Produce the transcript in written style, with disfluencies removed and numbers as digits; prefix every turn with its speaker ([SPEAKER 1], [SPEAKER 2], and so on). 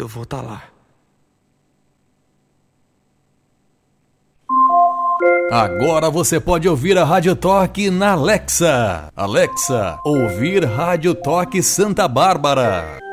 [SPEAKER 1] eu vou estar lá.
[SPEAKER 2] Agora você pode ouvir a Rádio Toque na Alexa. Alexa, ouvir Rádio Toque Santa Bárbara.